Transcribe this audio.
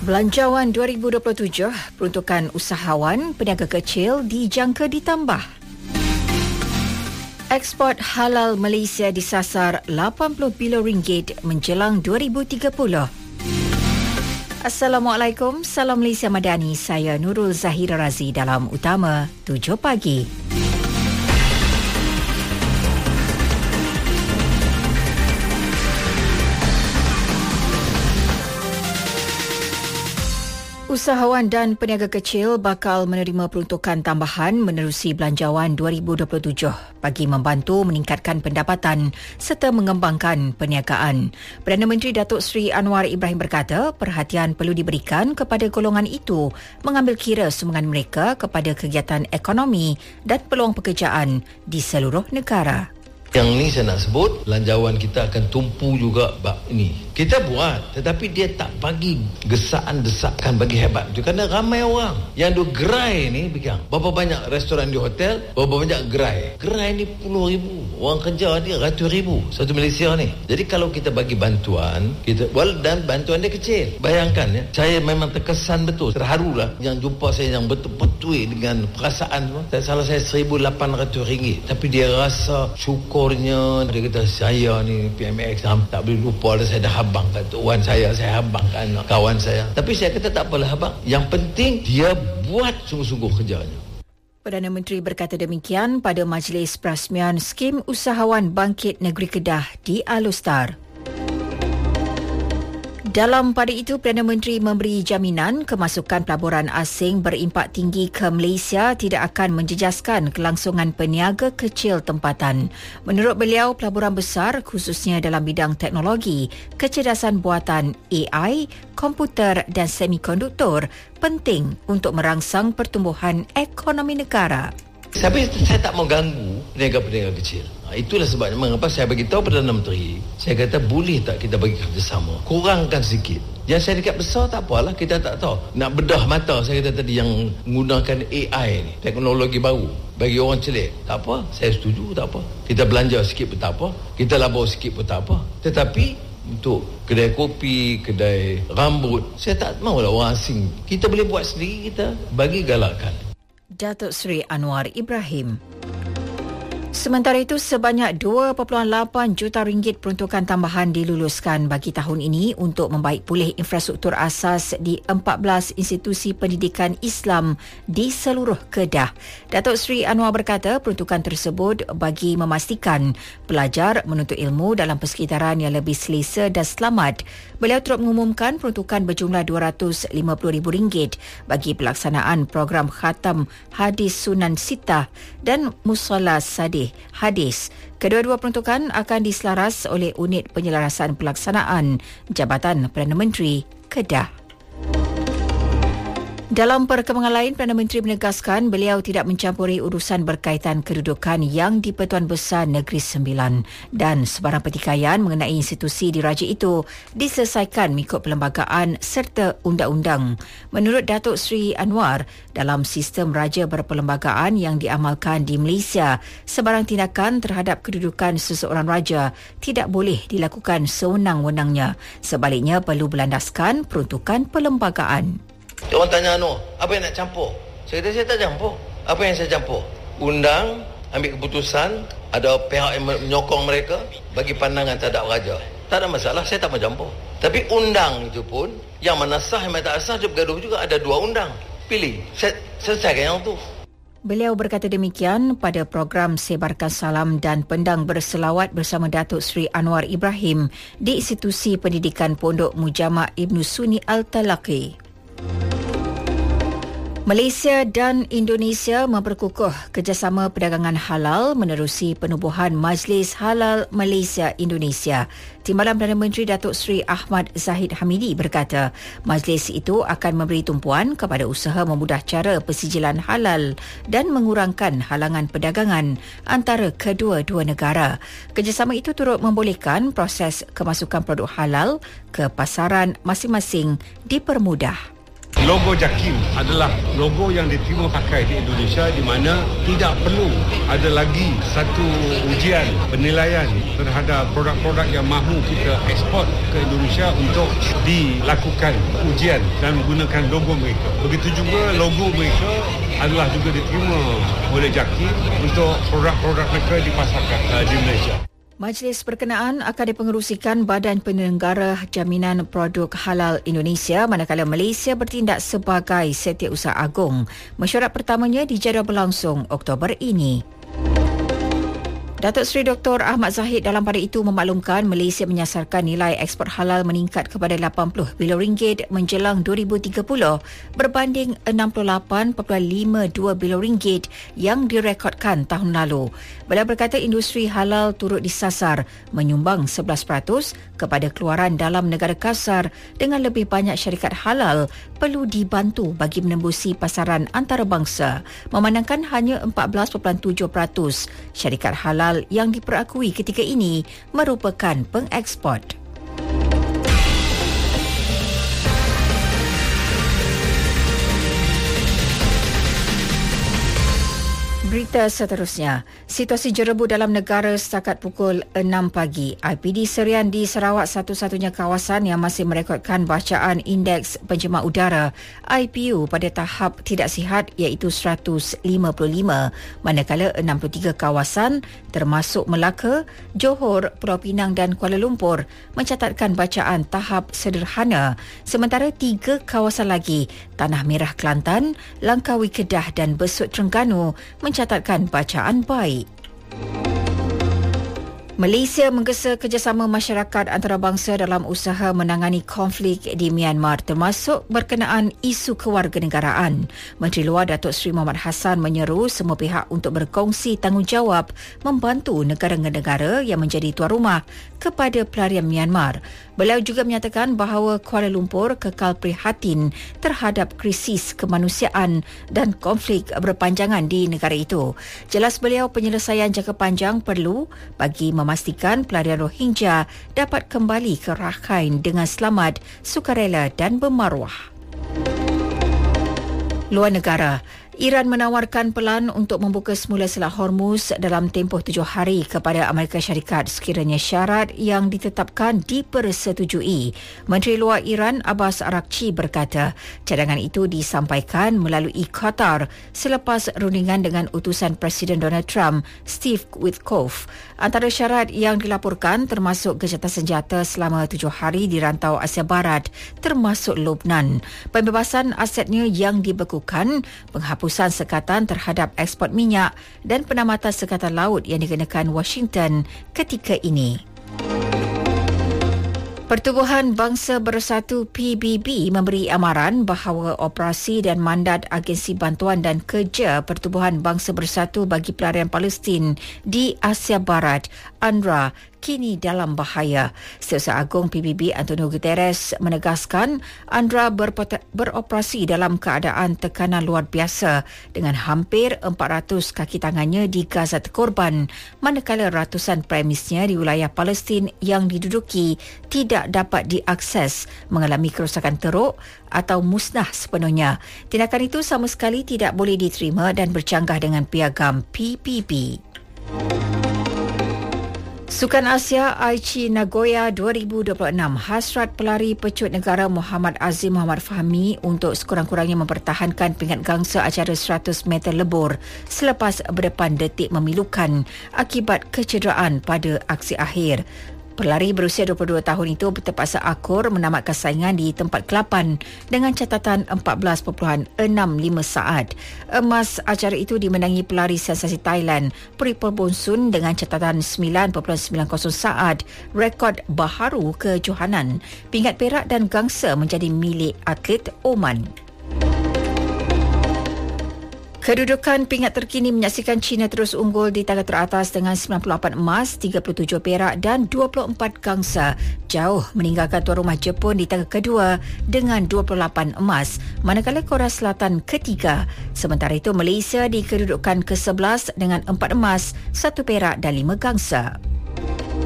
Belanjawan 2027, peruntukan usahawan peniaga kecil dijangka ditambah. Ekspor halal Malaysia disasar 80 bilion ringgit menjelang 2030. Assalamualaikum, salam Malaysia Madani. Saya Nurul Zahira Razi dalam Utama 7 Pagi. Usahawan dan peniaga kecil bakal menerima peruntukan tambahan menerusi Belanjawan 2027 bagi membantu meningkatkan pendapatan serta mengembangkan perniagaan. Perdana Menteri Datuk Seri Anwar Ibrahim berkata perhatian perlu diberikan kepada golongan itu mengambil kira sumbangan mereka kepada kegiatan ekonomi dan peluang pekerjaan di seluruh negara. Yang ni saya nak sebut, belanjawan kita akan tumpu juga bab ini. Kita buat, tetapi dia tak bagi gesaan-desakan bagi hebat tu. Kerana ramai orang yang duk gerai ni pegang. Berapa banyak restoran di hotel, berapa banyak gerai. Gerai ni puluh ribu. Orang kerja dia ratus ribu. Satu Malaysia ni. Jadi kalau kita bagi bantuan, dan bantuan dia kecil. Bayangkan ya, saya memang terkesan betul. Terharulah yang jumpa saya yang betul-betul dengan perasaan. Salah saya RM1,800. Tapi dia rasa syukur. Dia kata saya ni PMX tak boleh lupa dah, saya dah habang kat tuan saya habang kat anak kawan saya. Tapi saya kata tak apalah habang, yang penting dia buat sungguh-sungguh kerjanya. Perdana Menteri berkata demikian pada Majlis Perasmian Skim Usahawan Bangkit Negeri Kedah di Alustar. Dalam pada itu, Perdana Menteri memberi jaminan kemasukan pelaburan asing berimpak tinggi ke Malaysia tidak akan menjejaskan kelangsungan peniaga kecil tempatan. Menurut beliau, pelaburan besar khususnya dalam bidang teknologi, kecerdasan buatan AI, komputer dan semikonduktor penting untuk merangsang pertumbuhan ekonomi negara. Saya tak mau ganggu peniaga-peniaga kecil. Itulah sebabnya mengapa saya bagi tahu Perdana Menteri, saya kata boleh tak kita bagi kerjasama, kurangkan sikit. Yang syarikat besar tak apalah, kita tak tahu. Nak bedah mata, saya kata tadi, yang menggunakan AI ni, teknologi baru, bagi orang celik. Tak apa, saya setuju, tak apa. Kita belanja sikit pun tak apa, kita labur sikit pun tak apa. Tetapi untuk kedai kopi, kedai rambut, saya tak maulah orang asing. Kita boleh buat sendiri, kita bagi galakkan. Datuk Seri Anwar Ibrahim. Sementara itu, sebanyak 2.8 juta ringgit peruntukan tambahan diluluskan bagi tahun ini untuk membaik pulih infrastruktur asas di 14 institusi pendidikan Islam di seluruh Kedah. Datuk Seri Anwar berkata peruntukan tersebut bagi memastikan pelajar menuntut ilmu dalam persekitaran yang lebih selesa dan selamat. Beliau turut mengumumkan peruntukan berjumlah RM250,000 bagi pelaksanaan program Khatam Hadis Sunan Sittah dan Musallah Sadih Hadis. Kedua-dua peruntukan akan diselaras oleh Unit Penyelarasan Pelaksanaan Jabatan Perdana Menteri Kedah. Dalam perkembangan lain, Perdana Menteri menegaskan beliau tidak mencampuri urusan berkaitan kedudukan yang di-Pertuan Besar Negeri Sembilan dan sebarang pertikaian mengenai institusi diraja itu diselesaikan mengikut perlembagaan serta undang-undang. Menurut Datuk Seri Anwar, dalam sistem raja berperlembagaan yang diamalkan di Malaysia, sebarang tindakan terhadap kedudukan seseorang raja tidak boleh dilakukan sewenang-wenangnya. Sebaliknya, perlu berlandaskan peruntukan perlembagaan. Orang tanya apa yang nak campur? Saya kata saya tak campur. Apa yang saya campur? Undang, ambil keputusan, ada pihak yang menyokong mereka bagi pandangan terhadap raja. Tak ada masalah, saya tak mau campur. Tapi undang itu pun, yang mana sah, yang mana tak sah, dia bergaduh juga. Ada dua undang. Pilih, selesaikan yang tu. Beliau berkata demikian pada program Sebarkan Salam dan Pendang Berselawat bersama Datuk Seri Anwar Ibrahim di Institusi Pendidikan Pondok Mujama' Ibn Sunni Al-Talaqi. Malaysia dan Indonesia memperkukuh kerjasama perdagangan halal menerusi penubuhan Majlis Halal Malaysia-Indonesia. Timbalan Perdana Menteri Datuk Seri Ahmad Zahid Hamidi berkata, majlis itu akan memberi tumpuan kepada usaha memudah cara persijilan halal dan mengurangkan halangan perdagangan antara kedua-dua negara. Kerjasama itu turut membolehkan proses kemasukan produk halal ke pasaran masing-masing dipermudah. Logo JAKIM adalah logo yang diterima pakai di Indonesia, di mana tidak perlu ada lagi satu ujian penilaian terhadap produk-produk yang mahu kita ekspor ke Indonesia untuk dilakukan ujian dan menggunakan logo mereka. Begitu juga logo mereka adalah juga diterima oleh JAKIM untuk produk-produk mereka dipasarkan di Malaysia. Majlis berkenaan akan dipengerusikan Badan Penyelenggara Jaminan Produk Halal Indonesia manakala Malaysia bertindak sebagai setiausaha agung. Mesyuarat pertamanya dijadual berlangsung Oktober ini. Datuk Seri Dr. Ahmad Zahid dalam pada itu memaklumkan Malaysia menyasarkan nilai ekspor halal meningkat kepada 80 bilion ringgit menjelang 2030 berbanding 68.52 bilion ringgit yang direkodkan tahun lalu. Beliau berkata industri halal turut disasar menyumbang 11% kepada keluaran dalam negara kasar dengan lebih banyak syarikat halal perlu dibantu bagi menembusi pasaran antarabangsa memandangkan hanya 14.7% syarikat halal yang diperakui ketika ini merupakan pengekspor. Berita seterusnya, situasi jerebu dalam negara setakat pukul 6 pagi. IPD Serian di Sarawak satu-satunya kawasan yang masih merekodkan bacaan indeks pencemar udara IPU pada tahap tidak sihat iaitu 155, manakala 63 kawasan termasuk Melaka, Johor, Pulau Pinang dan Kuala Lumpur mencatatkan bacaan tahap sederhana, sementara 3 kawasan lagi, Tanah Merah Kelantan, Langkawi Kedah dan Besut Terengganu mencatatkan bacaan baik. Malaysia menggesa kerjasama masyarakat antarabangsa dalam usaha menangani konflik di Myanmar termasuk berkenaan isu kewarganegaraan. Menteri Luar Datuk Seri Mohamad Hassan menyeru semua pihak untuk berkongsi tanggungjawab membantu negara-negara yang menjadi tuan rumah kepada pelarian Myanmar. Beliau juga menyatakan bahawa Kuala Lumpur kekal prihatin terhadap krisis kemanusiaan dan konflik berpanjangan di negara itu. Jelas beliau penyelesaian jangka panjang perlu bagi memastikan pelarian Rohingya dapat kembali ke Rakhine dengan selamat, sukarela dan bermaruah. Luar negara, Iran menawarkan pelan untuk membuka semula Selat Hormuz dalam tempoh 7 hari kepada Amerika Syarikat sekiranya syarat yang ditetapkan dipersetujui. Menteri Luar Iran Abbas Araghchi berkata cadangan itu disampaikan melalui Qatar selepas rundingan dengan utusan Presiden Donald Trump, Steve Witkoff. Antara syarat yang dilaporkan termasuk gencatan senjata selama 7 hari di rantau Asia Barat termasuk Lebanon, pembebasan asetnya yang dibekukan, penghapusan sekatan terhadap ekspor minyak dan penamatan sekatan laut yang dikenakan Washington ketika ini. Pertubuhan Bangsa Bersatu PBB memberi amaran bahawa operasi dan mandat Agensi Bantuan dan Kerja Pertubuhan Bangsa Bersatu bagi Pelarian Palestin di Asia Barat, UNRWA, kini dalam bahaya. Setiausaha Agung PBB Antonio Guterres menegaskan UNRWA beroperasi dalam keadaan tekanan luar biasa dengan hampir 400 kaki tangannya di Gaza terkorban, manakala ratusan premisnya di wilayah Palestin yang diduduki tidak dapat diakses mengalami kerosakan teruk atau musnah sepenuhnya. Tindakan itu sama sekali tidak boleh diterima dan bercanggah dengan piagam PBB. Sukan Asia Aichi Nagoya 2026, hasrat pelari pecut negara Muhammad Azim Muhammad Fahmi untuk sekurang-kurangnya mempertahankan peringkat gangsa acara 100 meter lebur selepas berdepan detik memilukan akibat kecederaan pada aksi akhir. Pelari berusia 22 tahun itu terpaksa akur menamatkan saingan di tempat ke-8 dengan catatan 14.65 saat. Emas acara itu dimenangi pelari sensasi Thailand, Pripor Bonsun dengan catatan 9.90 saat, rekod baharu kejohanan. Pingat perak dan gangsa menjadi milik atlet Oman. Kedudukan pingat terkini menyaksikan China terus unggul di tangga teratas dengan 98 emas, 37 perak dan 24 gangsa, jauh meninggalkan tuan rumah Jepun di tangga kedua dengan 28 emas, manakala Korea Selatan ketiga. Sementara itu Malaysia di kedudukan ke-11 dengan 4 emas, 1 perak dan 5 gangsa.